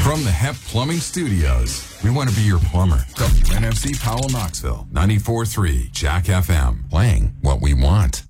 From the Hep Plumbing Studios, we want to be your plumber. WNFC Powell, Knoxville, 94.3 Jack FM, playing what we want.